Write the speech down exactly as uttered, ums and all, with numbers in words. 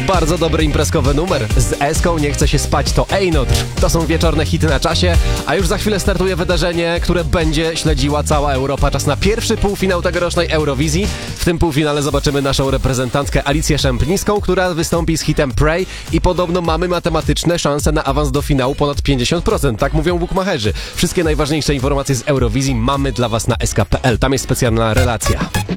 bardzo dobry imprezkowy numer. Z Eską nie chce się spać, to Ejnot. To są wieczorne hity na czasie, a już za chwilę startuje wydarzenie, które będzie śledziła cała Europa. Czas na pierwszy półfinał tegorocznej Eurowizji. W tym półfinale zobaczymy naszą reprezentantkę Alicję Szępniską, która wystąpi z hitem Pray i podobno mamy matematyczne szanse na awans do finału ponad pięćdziesiąt procent. Tak mówią bukmacherzy. Wszystkie najważniejsze informacje z Eurowizji mamy dla Was na S K kropka P L. Tam jest specjalna relacja.